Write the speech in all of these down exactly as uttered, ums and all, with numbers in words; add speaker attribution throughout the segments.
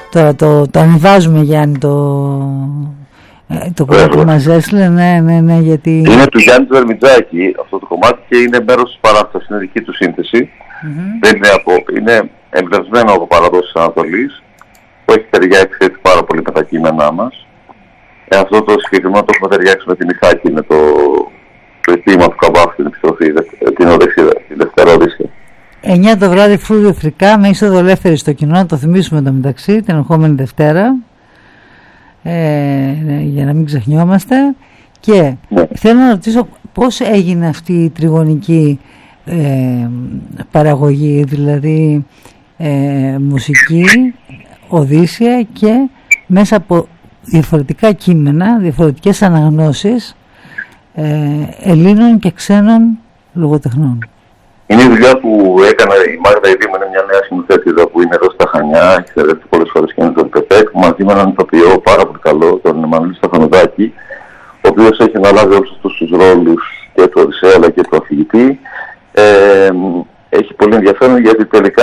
Speaker 1: Τώρα το, το ανεβάζουμε, Γιάννη, το, το κομμάτι που μας έστειλε. Ναι, ναι, ναι, γιατί...
Speaker 2: Είναι του Γιάννη του Δερμιτζάκη αυτό το κομμάτι και είναι μέρος της παράστασης, είναι δική του σύνθεση. Mm-hmm. Δεν είναι, από, είναι εμπνευσμένο από παραδόσεις Ανατολής, που έχει ταιριάξει έτσι πάρα πολύ με τα κείμενά μας. Ε, αυτό το συγκεκριμένο το έχουμε ταιριάξει με την Ιθάκη, με το, το αιτήμα του Καμπάφη, την επιστροφή, την Οδύσσια, την Δευτέρα Οδύσσια.
Speaker 1: εννιά το βράδυ φρούδι Αφρικά, με είσοδο ελεύθερη στο κοινό, να το θυμίσουμε το μεταξύ, την ερχόμενη Δευτέρα, ε, για να μην ξεχνιόμαστε. Και ναι. θέλω να ρωτήσω πώς έγινε αυτή η τριγωνική ε, παραγωγή, δηλαδή ε, μουσική, Οδύσσια και μέσα από διαφορετικά κείμενα, διαφορετικές αναγνώσεις ε, Ελλήνων και ξένων λογοτεχνών.
Speaker 2: Είναι η δουλειά που έκανε η Μάγδα Ιδήμου, είναι μια νέα σκηνοθέτηδα που είναι εδώ στα Χανιά, έχει ερευνηθεί πολλές φορές και είναι τον Πεπέκ, μαζί με έναν ηθοποιό πάρα πολύ καλό, τον Εμμανουήλ Σταφανουδάκη, ο οποίος έχει αναλάβει όλους αυτούς τους ρόλους και του Οδυσσέα αλλά και του αφηγητή. Ε, έχει πολύ ενδιαφέρον γιατί τελικά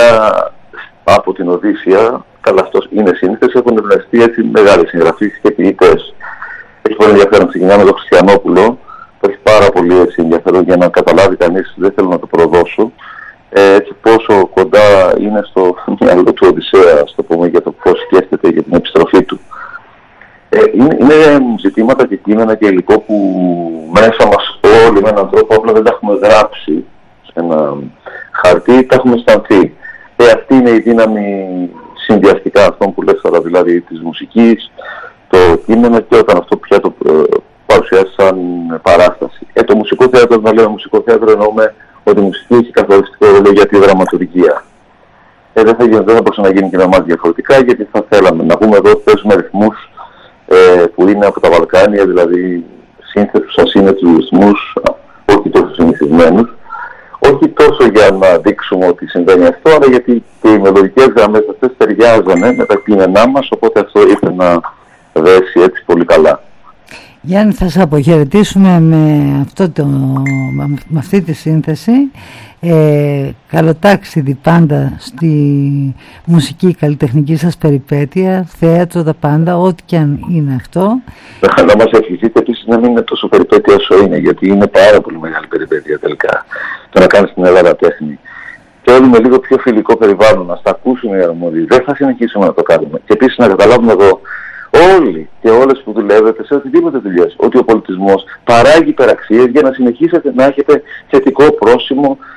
Speaker 2: από την Οδύσσια, καλά αυτός είναι σύνθεση, έχουν εμπνευστεί έτσι μεγάλες συγγραφείς και ποιητές. Έχει πολύ ενδιαφέρον, ξεκινάμε με τον Χριστιανόπουλο, που έχει πάρα πολύ έτσι, ενδιαφέρον για να καταλάβει κανείς, δεν θέλω να το προδώσω, ε, έτσι πόσο κοντά είναι στο μυαλό του Οδυσσέα, στο πούμε, για το πώς σκέφτεται για την επιστροφή του. Ε, είναι, είναι ζητήματα και κείμενα και υλικό που μέσα μας όλοι με έναν τρόπο απλά δεν τα έχουμε γράψει σε ένα χαρτί, τα έχουμε αισθανθεί. Ε, αυτή είναι η δύναμη συνδυαστικά αυτών που λες τώρα, δηλαδή της μουσικής, το κείμενο και όταν αυτό πια το ε, παρουσιάζει σαν παράσταση. Ε, το μουσικό θέατρο, να λέω μουσικό θέατρο, εννοούμε ότι η μουσική έχει καθοριστικό ρόλο για τη δραματουργία. Ε, δεν θα, γίνει, δεν θα μπορούσε να γίνει και με εμάς διαφορετικά, γιατί θα θέλαμε να πούμε εδώ ότι παίζουμε ρυθμούς ε, που είναι από τα Βαλκάνια, δηλαδή σύνθετους ασύνθετους ρυθμούς, όχι τόσο συνηθισμένους. Όχι τόσο για να δείξουμε ότι συμβαίνει αυτό, αλλά γιατί και οι μελωδικές γραμμές αυτές ταιριάζανε με τα κείμενά μας, οπότε αυτό ήρθε να δέσει έτσι πολύ καλά.
Speaker 1: Γιάννη, θα σε αποχαιρετήσουμε με, αυτό το, με αυτή τη σύνθεση. Ε, καλό ταξίδι πάντα στη μουσική καλλιτεχνική σας περιπέτεια, θέατρο, τα πάντα, ό,τι και αν είναι αυτό.
Speaker 2: Να μας ευχηθείτε επίσης να μην είναι τόσο περιπέτεια όσο είναι, γιατί είναι πάρα πολύ μεγάλη περιπέτεια τελικά το να κάνεις στην Ελλάδα τέχνη. Και όλοι με λίγο πιο φιλικό περιβάλλον, να στα ακούσουν οι αρμόδιοι, δεν θα συνεχίσουμε να το κάνουμε. Και επίσης να καταλάβουμε εδώ όλοι και όλες που δουλεύετε σε οτιδήποτε δουλειές, ότι ο πολιτισμός παράγει υπεραξίες για να συνεχίσετε να έχετε θετικό πρόσημο